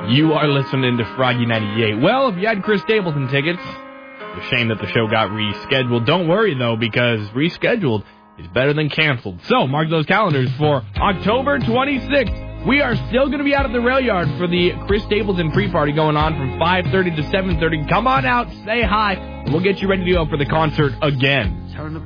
You are listening to Froggy 98. Well, if you had Chris Stapleton tickets, it's a shame that the show got rescheduled. Don't worry, though, because rescheduled is better than canceled. So, mark those calendars for October 26th. We are still going to be out at the rail yard for the Chris Stapleton pre-party going on from 5:30 to 7:30. Come on out, say hi, and we'll get you ready to go for the concert again.